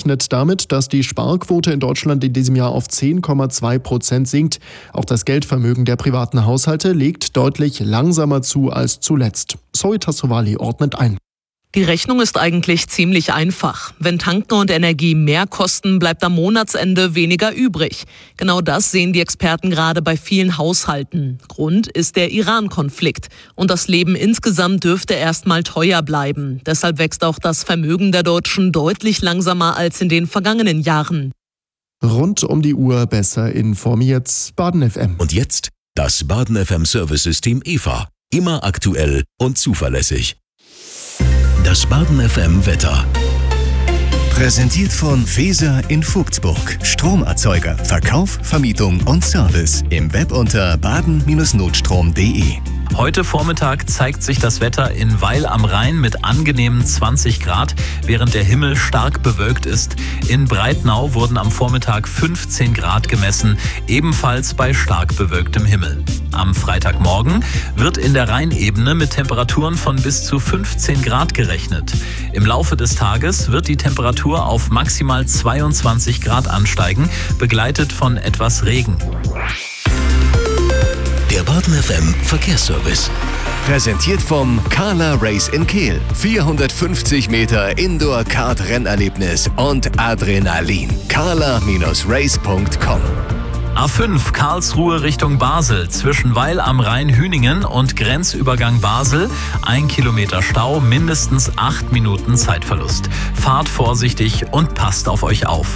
rechnet damit, dass die Sparquote in Deutschland in diesem Jahr auf 10,2% sinkt. Auch das Geldvermögen der privaten Haushalte legt deutlich langsamer zu als zuletzt. Zoe Tassovali ordnet ein. Die Rechnung ist eigentlich ziemlich einfach. Wenn Tanken und Energie mehr kosten, bleibt am Monatsende weniger übrig. Genau das sehen die Experten gerade bei vielen Haushalten. Grund ist der Iran-Konflikt. Und das Leben insgesamt dürfte erstmal teuer bleiben. Deshalb wächst auch das Vermögen der Deutschen deutlich langsamer als in den vergangenen Jahren. Rund um die Uhr besser informiert. Baden FM. Und jetzt das Baden FM Service-System EVA. Immer aktuell und zuverlässig. Das Baden FM Wetter. Präsentiert von Feser in Vogtsburg. Stromerzeuger, Verkauf, Vermietung und Service. Im Web unter baden-notstrom.de. Heute Vormittag zeigt sich das Wetter in Weil am Rhein mit angenehmen 20 Grad, während der Himmel stark bewölkt ist. In Breitnau wurden am Vormittag 15 Grad gemessen, ebenfalls bei stark bewölktem Himmel. Am Freitagmorgen wird in der Rheinebene mit Temperaturen von bis zu 15 Grad gerechnet. Im Laufe des Tages wird die Temperatur auf maximal 22 Grad ansteigen, begleitet von etwas Regen. Der Baden FM Verkehrsservice. Präsentiert vom Carla Race in Kehl. 450 Meter Indoor-Kart-Rennerlebnis und Adrenalin. carla-race.com. A5 Karlsruhe Richtung Basel zwischen Weil am Rhein Hüningen und Grenzübergang Basel. 1 Kilometer Stau, mindestens 8 Minuten Zeitverlust. Fahrt vorsichtig und passt auf euch auf.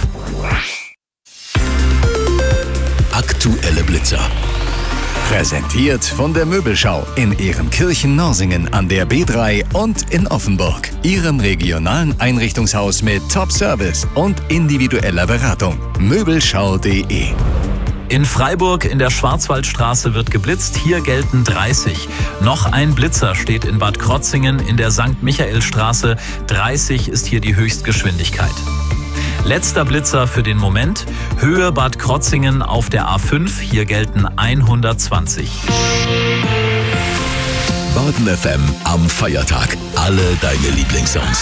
Aktuelle Blitzer. Präsentiert von der Möbelschau in Ehrenkirchen-Norsingen an der B3 und in Offenburg. Ihrem regionalen Einrichtungshaus mit Top-Service und individueller Beratung. Möbelschau.de. In Freiburg in der Schwarzwaldstraße wird geblitzt, hier gelten 30. Noch ein Blitzer steht in Bad Krotzingen in der St. Michaelstraße. 30 ist hier die Höchstgeschwindigkeit. Letzter Blitzer für den Moment. Höhe Bad Krotzingen auf der A5. Hier gelten 120. Baden FM am Feiertag. Alle deine Lieblingssongs.